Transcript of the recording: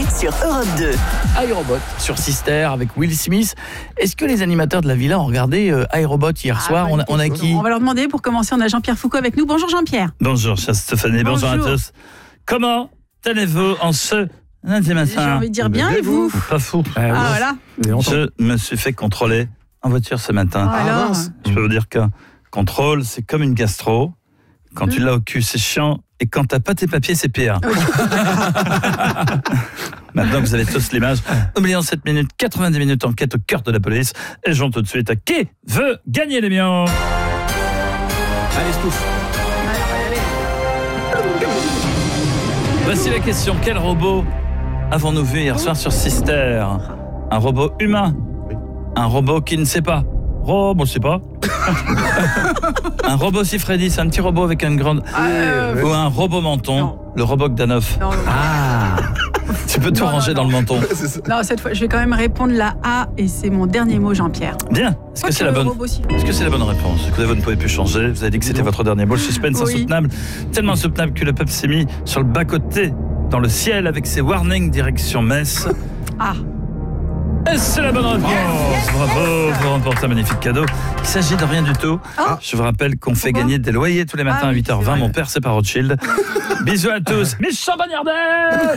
sur Europe 2. iRobot sur Sister avec Will Smith. Est-ce que les animateurs de la villa ont regardé iRobot hier soir? On a qui? On va leur demander. Pour commencer, on a Jean-Pierre Foucault avec nous. Bonjour Jean-Pierre. Bonjour, chère Stéphanie. Bonjour à tous. Comment allez-vous en ce lundi matin? J'ai envie de dire bien, et vous? Pas fou. Voilà. Je me suis fait contrôler en voiture ce matin. Alors Je peux vous dire qu'un contrôle, c'est comme une gastro. Quand tu l'as au cul, c'est chiant. Et quand t'as pas tes papiers, c'est pire. Maintenant que vous avez tous l'image, oublions 7 minutes, 90 minutes enquête au cœur de la police. Et j'en tout de suite à qui veut gagner les millions? Allez, Stouff. Voici la question. Quel robot avons-nous vu hier soir sur Sister? Un robot humain? Un robot qui ne sait pas? Oh, bon, je sais pas. Un robot si Freddy, c'est un petit robot avec une grande... Ou un robot menton, Non. le robot Gdanov. Non, Tu peux tout ranger dans le menton. non, cette fois, je vais quand même répondre la A et c'est mon dernier mot, Jean-Pierre. Bien. Est-ce que c'est la bonne? Est-ce que c'est la bonne réponse? Écoutez, vous ne pouvez plus changer. Vous avez dit que c'était votre dernier mot. Le suspense Oui. insoutenable, tellement insoutenable que le peuple s'est mis sur le bas-côté, dans le ciel, avec ses warnings direction Metz. Ah. Et c'est la bonne réponse. Bravo, vous remportez un magnifique cadeau. Il s'agit de rien du tout. Je vous rappelle qu'on fait gagner des loyers tous les matins à 8h20. c'est vrai. Mon père, c'est par Rothschild. Bisous à tous. Michel Bagnardel.